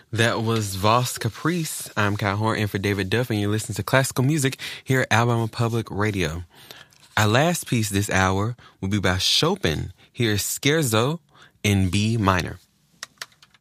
That was Vos Caprice. I'm Kyle Horn in for David Duff, and you're listening to classical music here at Alabama Public Radio. Our last piece this hour will be by Chopin. Here's Scherzo in B minor.